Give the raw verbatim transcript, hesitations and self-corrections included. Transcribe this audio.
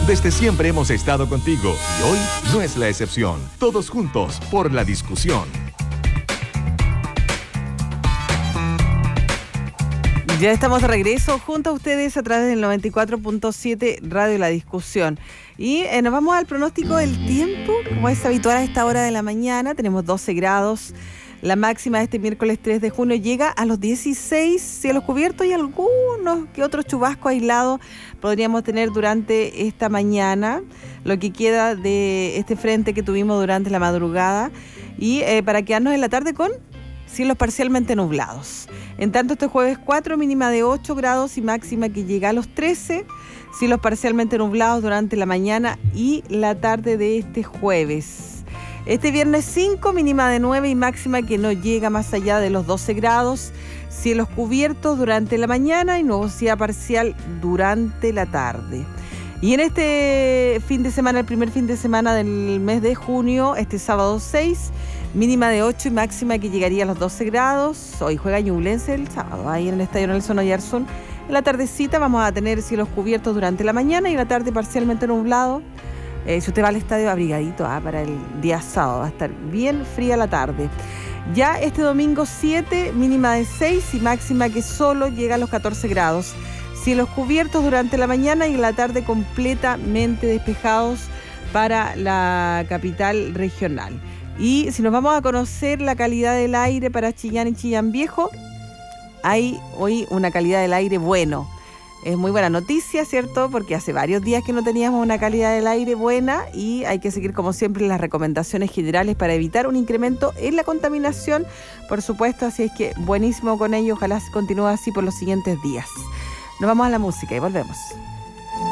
Desde siempre hemos estado contigo y hoy no es la excepción. Todos juntos por la discusión. Ya estamos de regreso junto a ustedes a través del noventa y cuatro punto siete Radio La Discusión. Y eh, nos vamos al pronóstico del tiempo, como es habitual a esta hora de la mañana. Tenemos doce grados. La máxima de este miércoles tres de junio llega a los dieciséis, cielos cubiertos y algunos que otros chubascos aislados podríamos tener durante esta mañana, lo que queda de este frente que tuvimos durante la madrugada, y eh, para quedarnos en la tarde con cielos parcialmente nublados. En tanto, este jueves cuatro, mínima de ocho grados y máxima que llega a los trece, cielos parcialmente nublados durante la mañana y la tarde de este jueves. Este viernes cinco, mínima de nueve y máxima que no llega más allá de los doce grados, cielos cubiertos durante la mañana y nubosidad parcial durante la tarde. Y en este fin de semana, el primer fin de semana del mes de junio, este sábado seis, mínima de ocho y máxima que llegaría a los doce grados. Hoy juega Ñublense el sábado, ahí en el Estadio Nelson Oyarzún. En la tardecita vamos a tener cielos cubiertos durante la mañana y la tarde parcialmente nublado. Eh, si usted va al estadio abrigadito ah, para el día sábado, va a estar bien fría la tarde. Ya este domingo siete, mínima de seis y máxima que solo llega a los catorce grados. Cielos cubiertos durante la mañana y la tarde completamente despejados para la capital regional. Y si nos vamos a conocer la calidad del aire para Chillán y Chillán Viejo, hay hoy una calidad del aire bueno. Es muy buena noticia, ¿cierto? Porque hace varios días que no teníamos una calidad del aire buena y hay que seguir, como siempre, las recomendaciones generales para evitar un incremento en la contaminación, por supuesto. Así es que buenísimo con ello. Ojalá continúe así por los siguientes días. Nos vamos a la música y volvemos.